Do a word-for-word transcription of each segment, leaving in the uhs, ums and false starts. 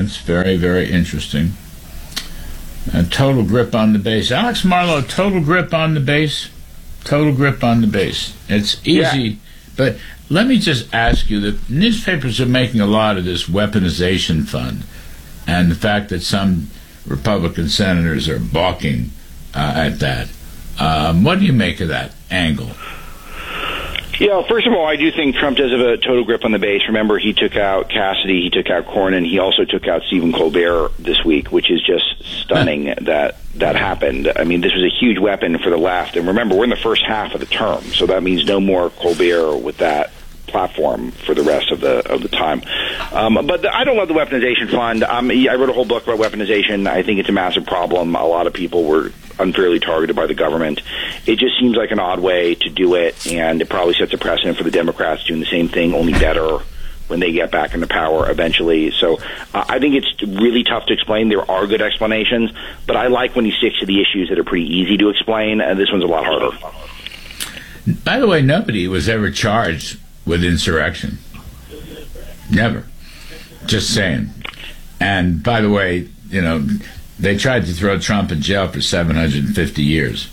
That's very, very interesting. A total grip on the base. Alex Marlow, total grip on the base. Total grip on the base. It's easy, yeah. But let me just ask you, the newspapers are making a lot of this weaponization fund, and the fact that some Republican senators are balking uh, at that. Um, what do you make of that angle? Yeah, well, first of all, I do think Trump does have a total grip on the base. Remember, he took out Cassidy, he took out Cornyn, he also took out Stephen Colbert this week, which is just stunning that that happened. I mean, this was a huge weapon for the left. And remember, we're in the first half of the term, so that means no more Colbert with that platform for the rest of the of the time. Um, but the, I don't love the weaponization fund. Um, I wrote a whole book about weaponization. I think it's a massive problem. A lot of people were unfairly targeted by the government. It just seems like an odd way to do it, and it probably sets a precedent for the Democrats doing the same thing, only better, when they get back into power eventually. So uh, I think it's really tough to explain. There are good explanations, but I like when he sticks to the issues that are pretty easy to explain, and this one's a lot harder. By the way, nobody was ever charged with insurrection. Never. Just saying. And by the way, you know, they tried to throw Trump in jail for seven hundred fifty years.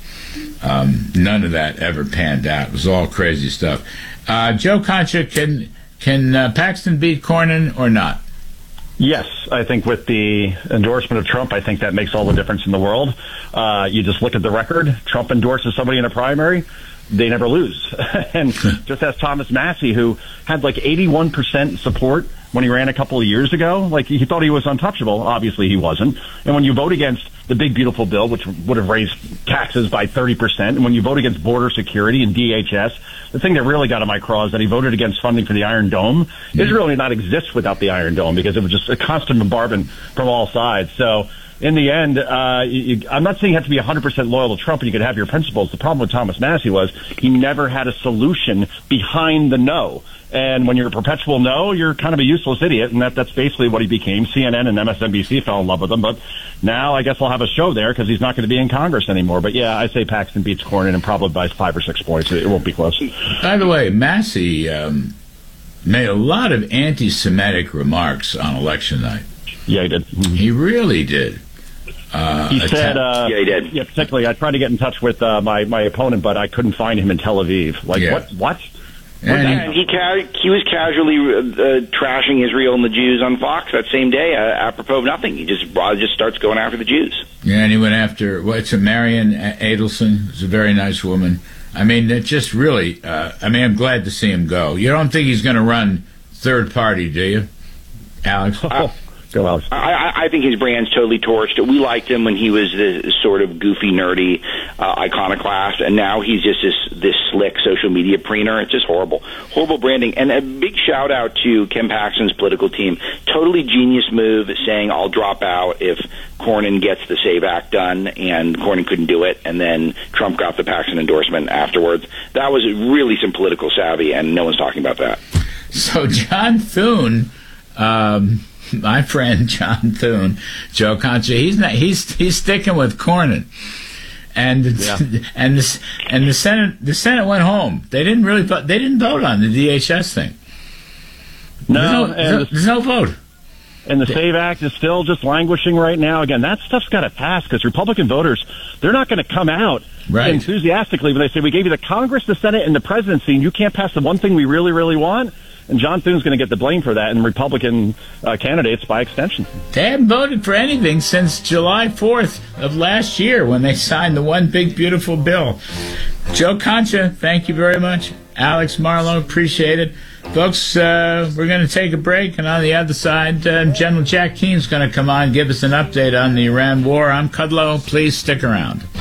Um, none of that ever panned out. It was all crazy stuff. Uh, Joe Concha, can can uh, Paxton beat Cornyn or not? Yes, I think with the endorsement of Trump, I think that makes all the difference in the world. Uh, you just look at the record. Trump endorses somebody in a primary, they never lose. And just as Thomas Massie, who had like eighty-one percent support when he ran a couple of years ago, like he thought he was untouchable. Obviously he wasn't. And when you vote against the big beautiful bill, which would have raised taxes by thirty percent, and when you vote against border security and D H S, the thing that really got on my craw is that he voted against funding for the Iron Dome. Mm-hmm. Israel did not exist without the Iron Dome because it was just a constant bombardment from all sides. So in the end, uh, you, I'm not saying you have to be one hundred percent loyal to Trump and you could have your principles. The problem with Thomas Massie was he never had a solution behind the no. And when you're a perpetual no, you're kind of a useless idiot, and that, that's basically what he became. C N N and M S N B C fell in love with him, but now I guess we'll have a show there because he's not going to be in Congress anymore. But yeah, I say Paxton beats Cornyn and probably by five or six points. It won't be close. By the way, Massie um, made a lot of anti-Semitic remarks on election night. Yeah, he did. Mm-hmm. He really did. Uh, he said, uh, yeah, he did. Yeah, particularly, I tried to get in touch with uh, my, my opponent, but I couldn't find him in Tel Aviv. Like, yeah. what? What? And, and he ca- he was casually uh, trashing Israel and the Jews on Fox that same day, uh, apropos of nothing. He just uh, just starts going after the Jews. Yeah, and he went after what's well, a Marian Adelson, who's a very nice woman. I mean, it just really. Uh, I mean, I'm glad to see him go. You don't think he's going to run third party, do you, Alex? Uh, Go Alex. I, I think his brand's totally torched. We liked him when he was this sort of goofy, nerdy uh, iconoclast, and now he's just this this slick social media preener. It's just horrible, horrible branding. And a big shout out to Ken Paxton's political team. Totally genius move, saying I'll drop out if Cornyn gets the SAVE Act done, and Cornyn couldn't do it, and then Trump got the Paxton endorsement afterwards. That was really some political savvy, and no one's talking about that. So John Thune. Um My friend John Thune, Joe Concha, he's not, he's he's sticking with Cornyn, and yeah. and the and the Senate the Senate went home. They didn't really vote, they didn't vote on the D H S thing. No, there's no, and there's, there's no vote. And the SAVE Act is still just languishing right now. Again, that stuff's got to pass because Republican voters, they're not going to come out right. enthusiastically when they say we gave you the Congress, the Senate, and the presidency, and you can't pass the one thing we really, really want. And John Thune's going to get the blame for that, and Republican uh, candidates by extension. They haven't voted for anything since July fourth of last year when they signed the one big, beautiful bill. Joe Concha, thank you very much. Alex Marlow, appreciate it. Folks, uh, we're going to take a break, and on the other side, uh, General Jack Keene's going to come on and give us an update on the Iran war. I'm Kudlow. Please stick around.